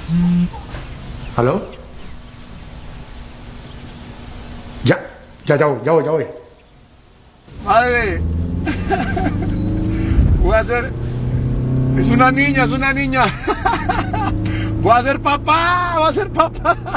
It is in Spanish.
¿Aló? Ya voy. Madre, voy a ser... Es una niña. Voy a ser papá.